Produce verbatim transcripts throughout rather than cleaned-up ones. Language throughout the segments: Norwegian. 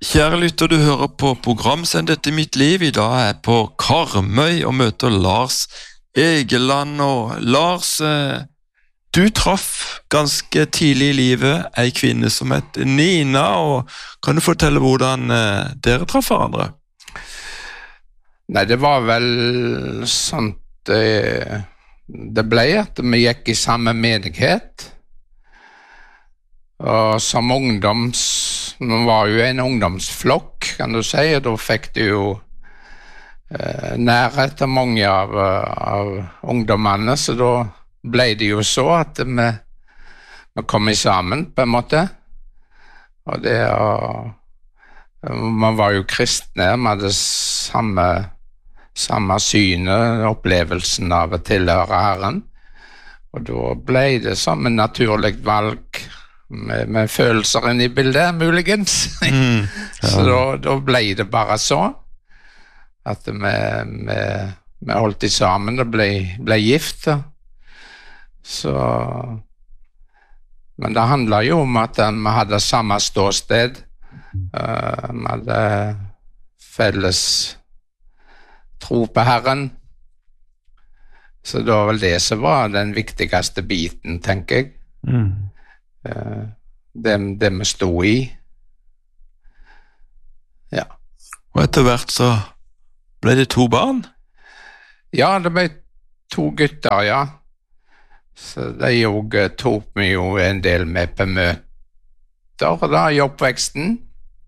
Kjære lytter, du hører på programsend Dette er mitt liv. I dag er jeg på Karmøy og møter Lars Egeland. Og Lars, eh, du traff ganske tidlig i livet ei kvinne som het Nina, og kan du fortelle hvordan eh, dere traff hverandre? Nei, det var vel sånn det, det ble at vi gikk i samme menighet. Og som ungdoms, vi var jo en ungdomsflokk, kan du si, og da fikk du jo eh, nærhet til mange av, av ungdommene, så da ble det jo så at vi, vi kom i sammen, på en måte. Og det, og, man var jo kristne, vi hadde samme, samme synet, opplevelsen av å tilhøre Herren, og da ble det som en naturlig valg, Med, med følelser inn i bildet, muligens. Mm, ja. Så da, da ble det bare så at vi, vi, vi holdt i sammen og ble, ble gift. Så, men det handlet jo om at vi hadde samme ståsted. Uh, vi hadde felles tro på Herren. Så det var vel det som var den viktigste biten, tenker jeg. Mm. Det, det vi stod i. Ja. Og etter hvert så ble det to barn? Ja, det ble to gutter, ja. Så de jo tok vi jo en del med på møter da, i oppveksten.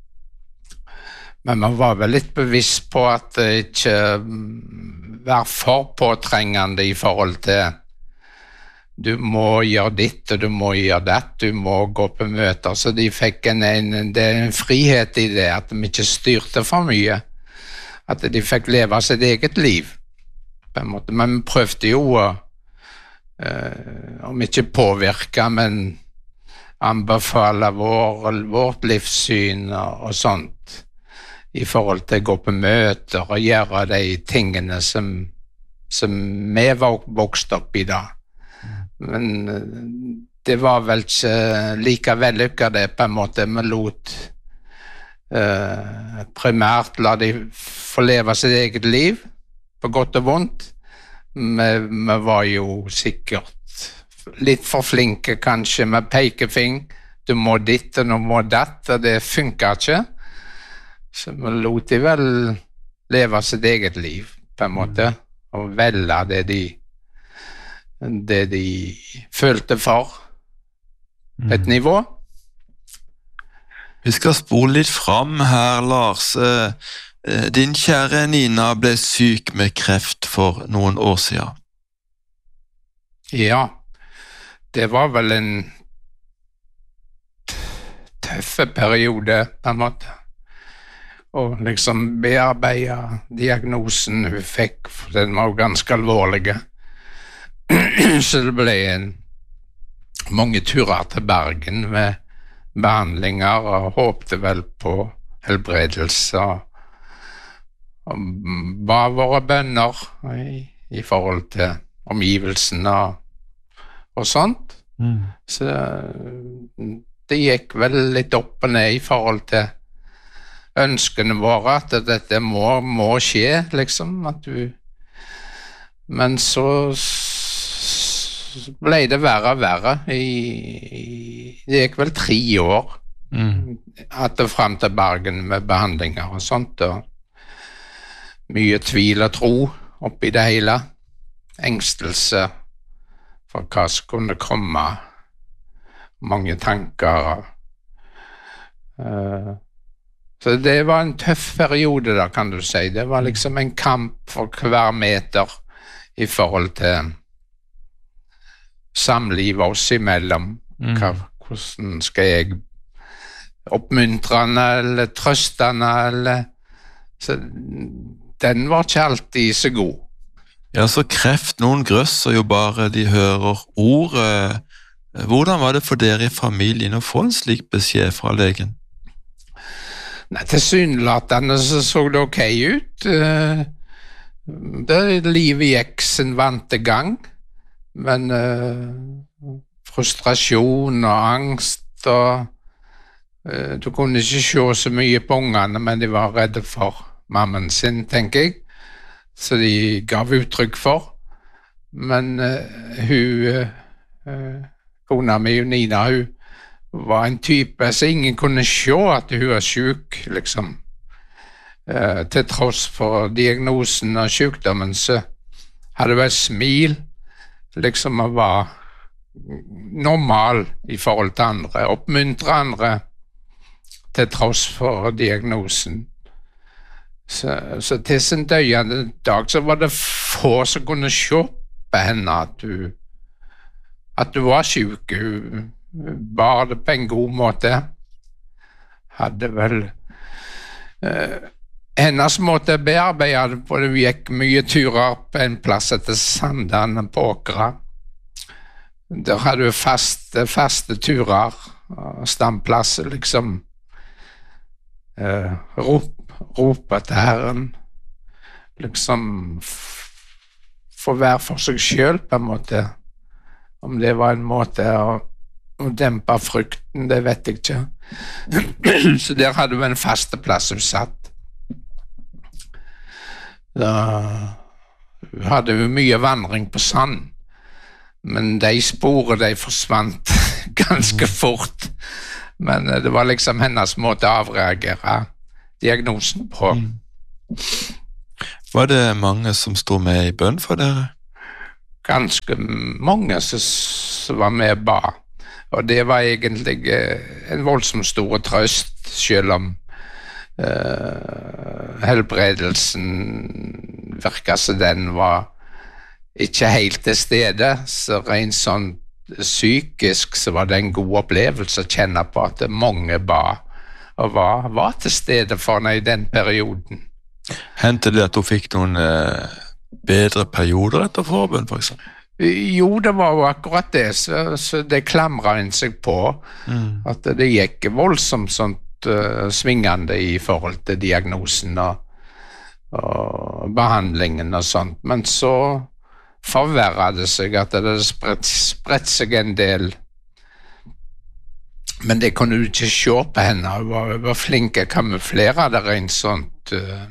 Men man var vel litt bevisst på at det ikke var for påtrengende i forhold til du må gjøre ditt, og du må gjøre det, du må gå på møter, så de fikk en, en, det er en frihet i det, at de ikke styrte for mye, at de fikk leve sitt eget liv, på en måte. Men vi prøvde jo å, uh, om ikke påvirke, men anbefale vår, vårt livssyn og, og sånt, i forhold til å gå på møter og gjøre de tingene som, som vi vokste opp i da. Men det var vel ikke like vellykket det på en måte. Vi lot eh, primært la de få leve sitt eget liv, på godt og vondt. Vi, vi var jo sikkert litt for flinke kanskje med pekefing. Du må ditt og du må datt, og det funket ikke. Så vi lot de vel leve sitt eget liv på en måte, og velge det de det de følte for et mm. nivå. Vi skal spole litt fram her, Lars. Din kjære Nina ble syk med kreft for noen år siden. Ja, det var vel en tøffe periode, på en måte. Og liksom bearbeide diagnosen hun fikk, for den var jo ganske alvorlig. Så det ble en, mange turer til Bergen med behandlinger, og håpte vel på helbredelse, og ba våre bønner i, i forhold til omgivelsene og, og sånt. Mm. Så det gikk vel litt opp og ned i forhold til ønskene våre, at dette må, må skje, liksom, at du... Men så ble det verre og verre. I, det gikk vel tre år mm. at det frem til Bergen med behandlinger og sånt, og mye tvil og tro oppi det hele. Engstelse for hva som kunne komme. Mange tanker. Uh, så det var en tøff periode da, kan du si. Det var liksom en kamp for hver meter i forhold til samliv oss imellom. Mm. Hva, hvordan skal jeg oppmuntre henne, eller trøste henne, eller... Så den var ikke alltid så god. Ja, så kreft, noen grøsser jo bare de hører ordet. Hvordan var det for dere i familien å få en slik beskjed fra legen? Nei, tilsynelatende så så det ok ut. Det, livet gikk sin vante gang. Men uh, frustrasjon og angst og Du kunne ikke se så mye på ungene, men de var redde for mammen sin, tenker jeg. Så de gav uttrykk for. Men uh, hun, uh, kona mi, Nina, hun var en type så ingen kunne se at hun var syk, liksom. Uh, til tross for diagnosen og sykdommen, så hadde hun et smil, liksom å være normal i forhold til andre, oppmuntre andre, til tross for diagnosen. Så, så til sin døende dag så var det få som kunne se på henne at du, at du var syk. Hun bar det på en god måte. Hadde vel eh, hennes måte å bearbeide det på. Det gikk mye turer på en plass etter Sandane på Åkra. Der hadde du faste, faste turer, stamplasser, liksom. Uh, rop, rope til Herren, liksom for hver for seg selv på en måte. Om det var en måte å, å dempe frykten, det vet jeg ikke. Så der hadde vi en faste plass hun satt. Da hadde vi mye vandring på sand, men de sporene de forsvant ganske fort. Men det var liksom hennes måte å avreagere diagnosen på. Mm. Var det mange som stod med i bønn for dere? Ganske mange som var med og ba. Og det var egentlig en voldsomt stor trøst, selv om uh, helbredelsen virket som den var ikke helt til stede, så rent sånn psykisk så var det en god opplevelse å kjenne på at mange ba og var, var til stede for henne i den perioden. Hendte det at hun fikk noen eh, bedre perioder etter forbønn, for eksempel? Jo, det var jo akkurat det, så, så det klamret en seg på, mm. at det gikk voldsomt sånt uh, svingende i forhold til diagnosen og, og behandlingen og sånt, men så forverret det seg at det hadde spredt, spredt seg en del, men det kunne du ikke se på henne. Hun var, hun var flink å kamuflere det rent sånt uh,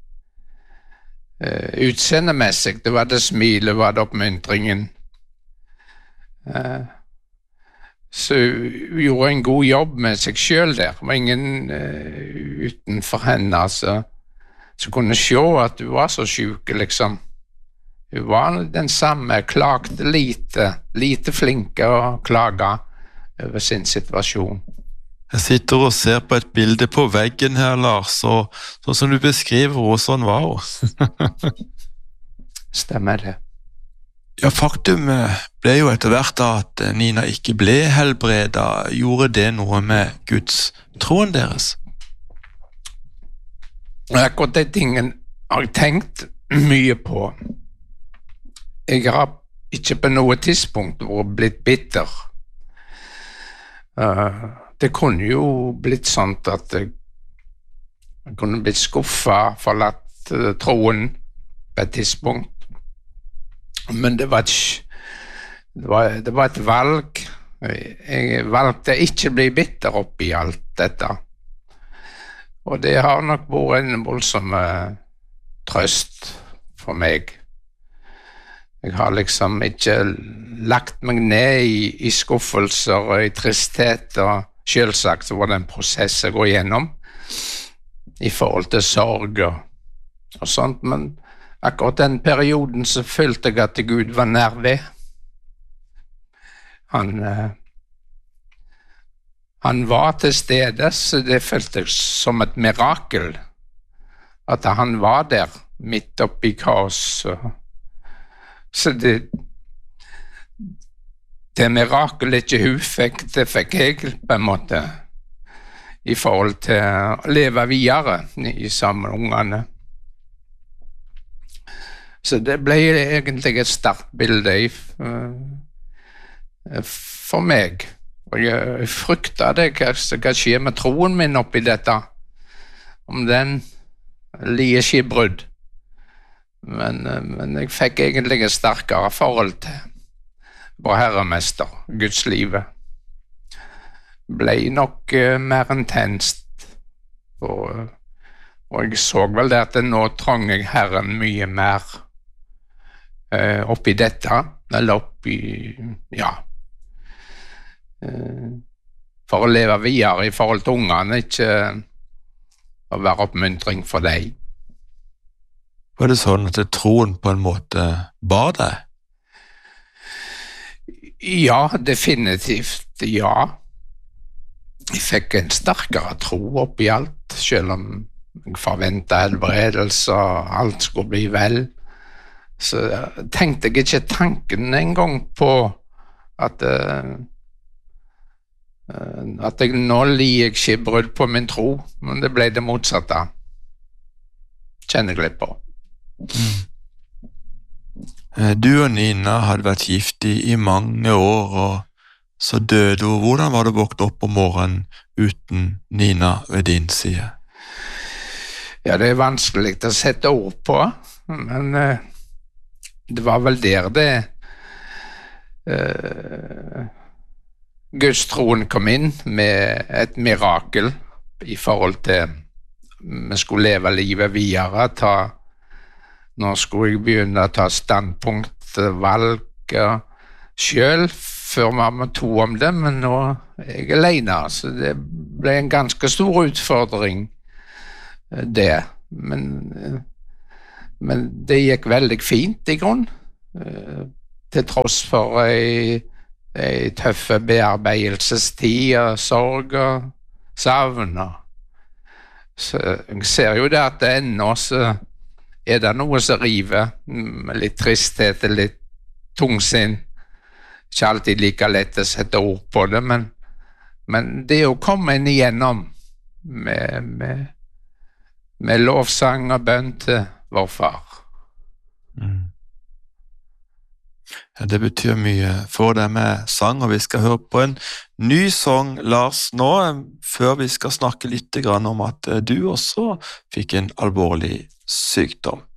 uh, utseendemessig. Det var det smilet, det var det oppmuntringen. Uh, så hun gjorde en god jobb med seg selv der. Det var ingen uh, utenfor henne som kunne se at hun var så syk, liksom. Hun var den samme, klagde lite, lite flinke å klage over sin situasjon. Jeg sitter og ser på et bilde på veggen her, Lars, og sånn som du beskriver henne, sånn var hun. Stemmer det. Ja, faktum ble jo etter hvert at Nina ikke ble helbredet. Gjorde det noe med Guds troen deres? Akkurat de tingene har jeg tenkt mye på. Jeg har ikke på noe tidspunkt vært blitt bitter. Uh, det kunne jo blitt sånn at jeg, jeg kunne blitt skuffet, forlatt uh, troen på et tidspunkt. Men det var, et, det var, det var et valg. Jeg, jeg valgte ikke å bli bitter oppi alt dette. Og det har nok vært en voldsom uh, trøst for meg. Jeg har liksom ikke lagt meg ned i, i skuffelser og i tristhet, og selvsagt så var det en prosess jeg går gjennom i forhold til sorg og, og sånt, men akkurat den perioden så følte jeg at Gud var nær ved. Han, eh, han var til stede, så det følte jeg som et mirakel, at han var der midt oppi kaos. Og, så det, det mirakelet ikke hun fikk, det fikk jeg på en måte i forhold til å leve videre i sammen med ungene. Så det ble egentlig et sterkt bilde for meg. Og jeg fryktet det, hva som kan skje med troen min oppi dette, om den lider ikke i brudd. Men, men jeg fikk egentlig et sterkere forhold til vår herremester, Guds liv. ble nok uh, mer intenst. Og, og jeg så vel det at nå trang jeg Herren mye mer uh, oppi dette, eller oppi, ja, uh, for å leve videre i forhold til ungene, ikke å være oppmuntring for deg. Var det sånn at troen på en måte bar deg? Ja, definitivt, ja. Jeg fikk en sterkere tro oppi alt, selv om jeg forventet helbredelse og alt skulle bli vel. Så tenkte jeg ikke tanken en gang på at, uh, at jeg nå lider jeg ikke brudd på min tro, men det ble det motsatte. Kjenner jeg litt på. Mm. Du og Nina hadde vært gift i, i mange år, og så døde hun. Hvordan var det å våkne opp om morgenen uten Nina ved din side? Ja, det er vanskelig å sette ord på, men uh, det var vel der det uh, Guds troen kom inn med et mirakel i forhold til vi skulle leve livet videre, ta Nå skulle jeg begynne å ta standpunkt, valg selv, før vi var to om det, men nå er jeg alene, så det ble en ganske stor utfordring, det. Men, men det gikk veldig fint i grunn, til tross for en, en tøffe bearbeidelsestid og sorg og savn. Så jeg ser jo det at det ennå så er det noe som river, litt tristhet, litt tungsinn. Ikke alltid like lett å sette ord på det, men, men det å komme inn igjennom med, med, med lovsang og bønn til vår far. Mm. Ja, det betyr mye for deg med sang, og vi skal høre på en ny sang, Lars, nå, før vi skal snakke litt om at du også fikk en alvorlig sykdom.